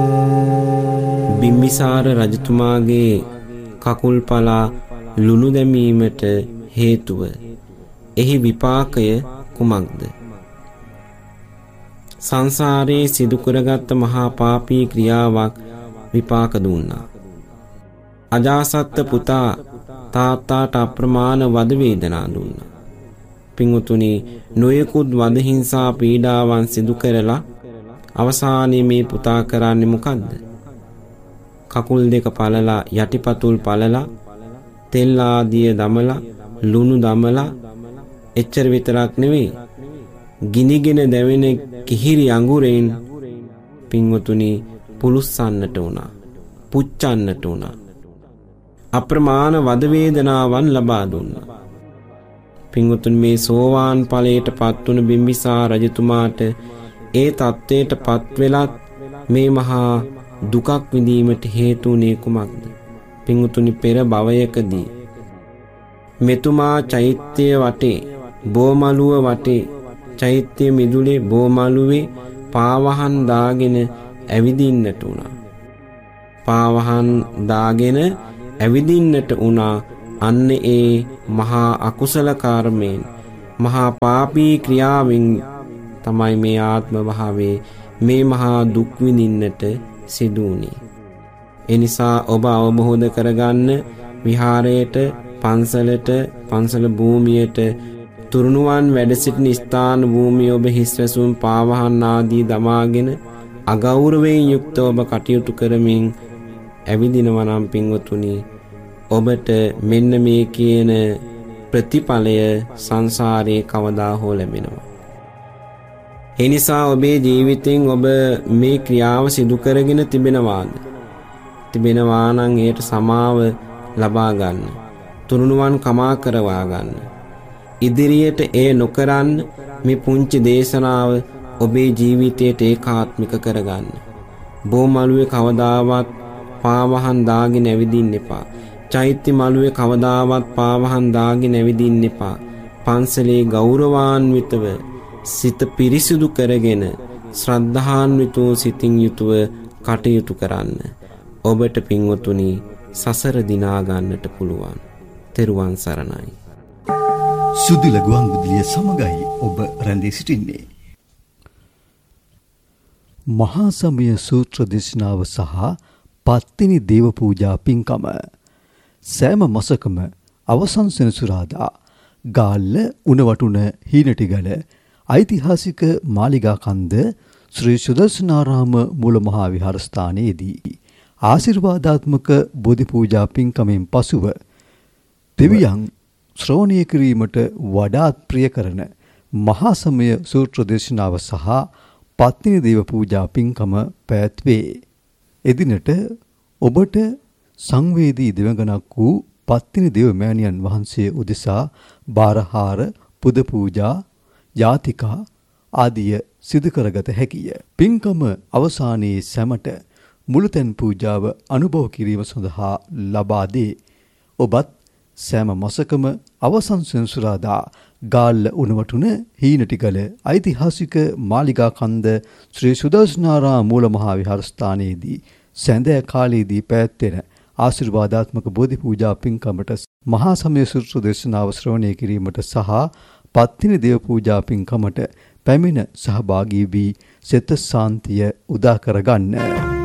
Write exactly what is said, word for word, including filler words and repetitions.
බිම්බිසාර රජතුමාගේ කකුල් පලා ලුණු දැමීමට හේතුව එහි විපාකය කුමක්ද? සංසාරයේ සිදු කරගත් මහා පාපී ක්‍රියාවක් විපාක දුන්නා. අජාසත් පුතා තාත්තාට අප්‍රමාණ වද වේදනා දුන්නා. පින්වතුනි, නොයෙකුත් වද හිංසා පීඩාවන් සිදු කරලා අවසානයේ මේ පුතා කරන්නේ මොකද්ද? කකුල් දෙක පළලා යටිපතුල් පළලා තෙල් ආදිය දමලා ලුණු දමලා එච්චර විතරක් නෙවෙයි, ගිනිගෙන දැවෙන කිහිරි අඟුරෙන් පින්වතුනි පුලුස්සන්නට උනා, පුච්චන්නට උනා. අප්‍රමාණ වද වේදනාවන් ලබා දුන්නා. පින්වතුනි, මේ සෝවාන් ඵලයට පත් වුණ බිම්බිසාර රජතුමාට ඒ தත්ත්වයට පත් වෙලත් මේ මහා දුකක් විඳීමට හේතු වුණේ කුමක්ද? පින්වතුනි, පෙර භවයකදී මෙතුමා චෛත්‍ය වටේ, බෝමලුව වටේ, චෛත්‍ය මිදුලේ බෝමලුවේ පාවහන් දාගෙන ඇවිදින්නට උනා. පාවහන් දාගෙන ඇවිදින්නට උනා. අන්න ඒ මහා අකුසල කර්මයෙන්, මහා පාපී ක්‍රියාවෙන් තමයි මේ ආත්ම භාවයේ මේ මහා දුක් විඳින්නට සිදු වුණේ. ඒ නිසා ඔබ අවබෝධ කරගන්න, විහාරයට, පන්සලට, පන්සල භූමියට, තුරුණුවන් වැඩ සිටින ස්ථාන භූමිය ඔබ හිස්වැසුම් පාවහන් ආදී දමාගෙන අගෞරවයෙන් යුක්තව ඔබ කටයුතු කරමින් ඇවිදිනවා නම් පින්වතුනි, ඔබට මෙන්න මේ කියන ප්‍රතිඵලය සංසාරේ කවදා හෝ ලැබෙනවා. ඒ නිසා ඔබේ ජීවිතෙන් ඔබ මේ ක්‍රියාව සිදු කරගෙන තිබෙනවාද? තිබෙනවා නම් ඒට සමාව ලබා ගන්න. තුනුනුවන් කමා කරවා ගන්න. ඉදිරියට ඒ නොකරන්න මේ පුංචි දේශනාව ඔබේ ජීවිතයට ඒකාත්මික කරගන්න. බෝමලුවේ කවදාවත් පාවහන් දාගෙන ඇවිදින්න එපා. චෛත්‍ය මළුවේ කවදාවත් පාවහන් දාගෙන ඇවිදින්න එපා. පන්සලේ ගෞරවාන්විතව සිත පිරිසිදු කරගෙන ශ්‍රද්ධාන්විතව සිතින් යුතුව කටයුතු කරන්න. ඔබට පින්වතුනි සසර දිනා ගන්නට පුළුවන්. තෙරුවන් සරණයි. සුදුල ගුවන් විදුලිය සමගයි ඔබ රැඳී සිටින්නේ. මහා සමය සූත්‍ර දේශනාව සහ පත්තිනි දේව පූජා පින්කම සෑම මාසකම අවසන් සෙනසුරාදා ගාල්ල උණවටුන හීනටිගල ඓතිහාසික මාලිගා කන්ද ශ්‍රී සුදර්ශනාරාම මූල මහා විහාරස්ථානයේදී ආශිර්වාදාත්මක බෝධි පූජා පින්කමෙන් පසුව දෙවියන් ශ්‍රවණය කිරීමට වඩාත් ප්‍රිය කරන මහා සමය සූත්‍ර දේශනාව සහ පත්තිනි දේව පූජා පින්කම පැවැත්වේ. එදිනට ඔබට සංවේදී දෙවඟනක් වූ පත්තිනි දේව මෑණියන් වහන්සේ උදෙසා බාරහාර, පුද පූජා, යාතිකා ආදිය සිදු කරගත හැකිය. පින්කම අවසානයේ සැමට මුළුතැන් පූජාව අනුභව කිරීම සඳහා ලබා දේ. ඔබත් සෑම මාසකම අවසන් සෙනසුරාදා ගාල්ල උණවටුන හීනටිගල ඓතිහාසික මාලිගා කන්ද ශ්‍රී සුදර්ශනාරාම මූල මහා විහාරස්ථානයේදී සැඳෑ කාලයේදී පැවැත්වෙන ආශිර්වාදාත්මක බෝධි පූජා පින්කමට මහා සමය සූත්‍ර දේශනාව ශ්‍රවණය කිරීමට සහ පත්තිනි දේව පූජා පින්කමට පැමිණ සහභාගී වී සිත සාන්තිය උදා කරගන්න.